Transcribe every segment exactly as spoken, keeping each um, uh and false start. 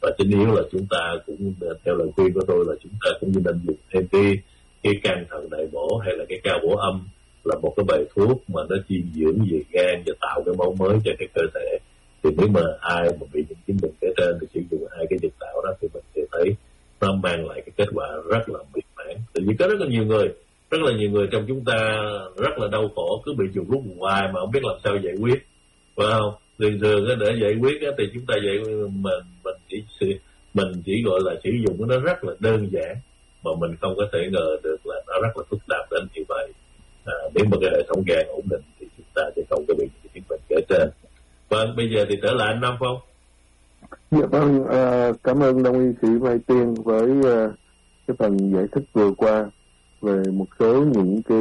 Và chính yếu là chúng ta cũng, theo lời khuyên của tôi, là chúng ta cũng như nên dùng thêm cái cái can thận đại bổ hay là cái cao bổ âm, là một cái bài thuốc mà nó chuyên dưỡng về gan và tạo cái máu mới cho cái cơ thể. Thì nếu mà ai mà bị những chứng bệnh kể trên thì sử dụng hai cái dịch tạo đó thì mình sẽ thấy nó mang lại cái kết quả rất là mỹ mãn. Tại vì có rất là nhiều người, rất là nhiều người trong chúng ta rất là đau khổ, cứ bị chuột rút hoài mà không biết làm sao giải quyết, phải không? Thường thường để giải quyết thì chúng ta vậy mình mình chỉ mình chỉ gọi là sử dụng nó rất là đơn giản, mà mình không có thể ngờ được là nó rất là phức tạp đến như vậy. À, nếu mà cái hệ thống gan ổn định thì chúng ta sẽ không có bị những chứng bệnh kể trên. Vâng, bây giờ thì trở lại anh Nam Phong. Dạ vâng, à, cảm ơn Đông y sĩ Mai Tiên với uh, cái phần giải thích vừa qua về một số những cái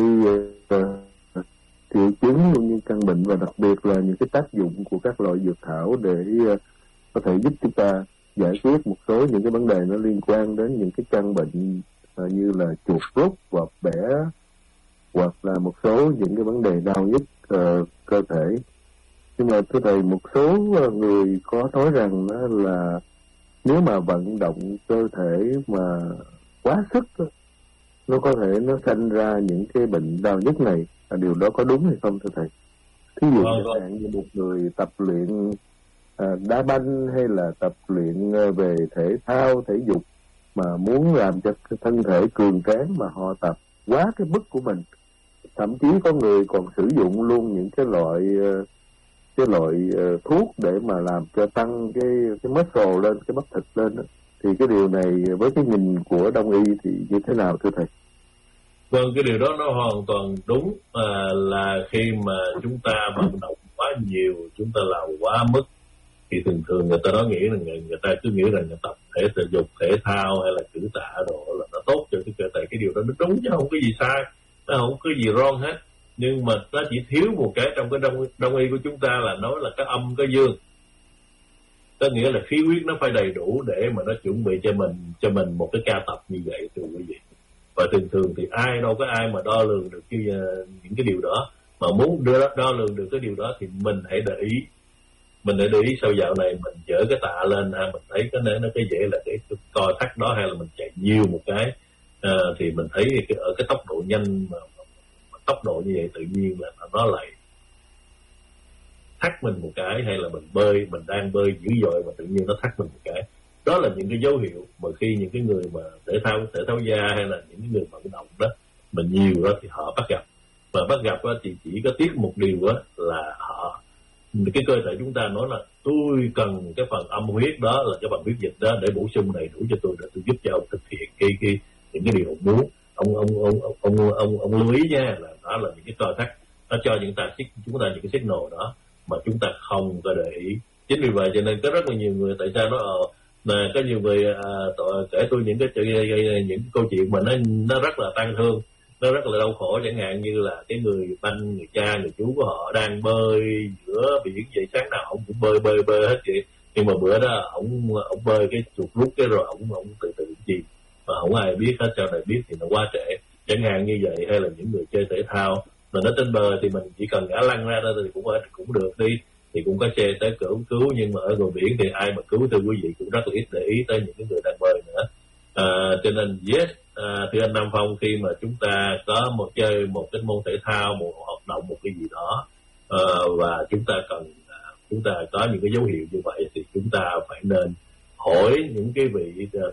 uh, triệu chứng cũng như căn bệnh, và đặc biệt là những cái tác dụng của các loại dược thảo để uh, có thể giúp chúng ta giải quyết một số những cái vấn đề nó liên quan đến những cái căn bệnh uh, như là chuột rút hoặc bẻ, hoặc là một số những cái vấn đề đau nhức uh, cơ thể. Nhưng mà thưa thầy, một số người có nói rằng đó là nếu mà vận động cơ thể mà quá sức đó, nó có thể nó sanh ra những cái bệnh đau nhức này. À, điều đó có đúng hay không thưa thầy? Thí dụ chẳng hạn như một người tập luyện à, đá banh hay là tập luyện về thể thao, thể dục mà muốn làm cho thân thể cường tráng mà họ tập quá cái mức của mình. Thậm chí có người còn sử dụng luôn những cái loại cái loại uh, thuốc để mà làm cho tăng cái cái muscle lên, cái bắp thịt lên đó. Thì cái điều này với cái nhìn của Đông y thì như thế nào thưa thầy? Vâng, cái điều đó nó hoàn toàn đúng, à, là khi mà chúng ta vận động quá nhiều, chúng ta làm quá mức, thì thường thường người ta nói nghĩ là người, người ta cứ nghĩ rằng người tập thể thể dục, thể thao hay là cử tạ đồ là nó tốt cho cái cơ thể. Cái điều đó nó đúng chứ không có gì sai, nó không có gì wrong hết. Nhưng mà nó chỉ thiếu một cái trong cái đông, đông y của chúng ta là nói là cái âm cái dương. Có nghĩa là khí huyết nó phải đầy đủ để mà nó chuẩn bị cho mình cho mình một cái ca tập như vậy thưa quý vị. Và thường thường thì ai đâu có ai mà đo lường được cái, uh, những cái điều đó. Mà muốn đưa đo lường được cái điều đó thì mình hãy để ý. Mình hãy để ý sau dạo này mình dỡ cái tạ lên ha, mình thấy cái nó cái dễ là cái, cái co thắt đó, hay là mình chạy nhiều một cái, uh, thì mình thấy cái, ở cái tốc độ nhanh mà tốc độ như vậy tự nhiên là nó lại thắt mình một cái, hay là mình bơi, mình đang bơi dữ dội mà tự nhiên nó thắt mình một cái. Đó là những cái dấu hiệu mà khi những cái người mà thể thao thể thao gia hay là những người vận động đó mà nhiều đó thì họ bắt gặp. Và bắt gặp đó thì chỉ có tiếc một điều đó là họ, cái cơ thể chúng ta nói là tôi cần cái phần âm huyết đó, là cái phần huyết dịch đó để bổ sung đầy đủ cho tôi, để tôi giúp cho ông thực hiện cái cái những cái điều ông muốn. Ông ông ông ông ông ông, ông lưu ý nha, là đó là những cái co thắt, nó cho những ta chúng ta những cái signal đó mà chúng ta không có để ý. Chính vì vậy cho nên có rất là nhiều người, tại sao nó ờ mà có nhiều người à, tội, kể tôi những cái những câu chuyện mà nó nó rất là tang thương, nó rất là đau khổ, chẳng hạn như là cái người anh, người cha, người chú của họ đang bơi giữa biển vậy, sáng nào ông cũng bơi bơi bơi hết vậy, nhưng mà bữa đó ông ông bơi cái chuột rút cái rồi ông ông từ từ chìm mà không ai biết hết, sau này biết thì nó quá trễ, chẳng hạn như vậy. Hay là những người chơi thể thao mà nó trên bờ thì mình chỉ cần ngã lăn ra thôi thì cũng cũng được đi, thì cũng có xe tới cứu cứu, nhưng mà ở ngoài biển thì ai mà cứu, thưa quý vị, cũng rất là ít để ý tới những cái người đang bơi nữa. À, cho nên yes, à, thưa anh Nam Phong, khi mà chúng ta có một chơi một cái môn thể thao, một hoạt động, một cái gì đó, à, và chúng ta cần chúng ta có những cái dấu hiệu như vậy thì chúng ta phải nên hỏi những cái vị, uh,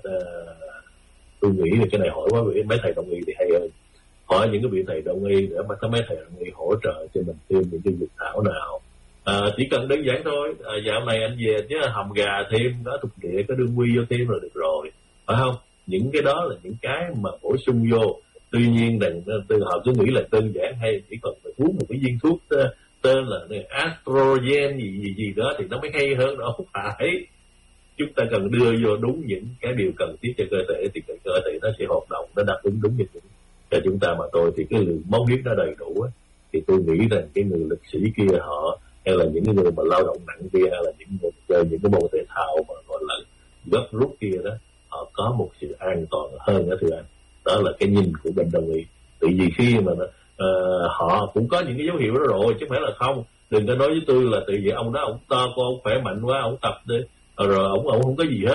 tôi nghĩ là cái này hỏi quá vị mấy thầy đồng y thì hay hơn, hỏi những cái vị thầy đồng y để mà có mấy thầy đồng y hỗ trợ cho mình thêm những cái dược thảo nào. À, chỉ cần đơn giản thôi, à, dạo này anh về chứ hầm gà thêm, có thuộc địa, có đương quy vô thêm là được rồi, phải không? Những cái đó là những cái mà bổ sung vô. Tuy nhiên rằng từ họ cứ nghĩ là đơn giản, hay chỉ cần phải uống một cái viên thuốc tên là estrogen gì gì gì đó thì nó mới hay hơn, đó không phải. Chúng ta cần đưa vô đúng những cái điều cần thiết cho cơ thể thì cơ thể nó sẽ hoạt động, nó đáp ứng đúng như vậy cho chúng ta mà thôi. Thì cái lượng máu huyết nó đầy đủ thì tôi nghĩ rằng cái người lực sĩ kia họ, hay là những người mà lao động nặng kia, hay là những người chơi những cái môn thể thao mà gọi là gấp rút kia đó, họ có một sự an toàn hơn đó thưa anh. Đó là cái nhìn của bên đồng ý. Tại vì khi mà uh, họ cũng có những cái dấu hiệu đó rồi, chứ không phải là không. Đừng có nói với tôi là tự vì ông đó ông to con, ông khỏe mạnh quá, ông tập đi rồi ông ông không có gì hết.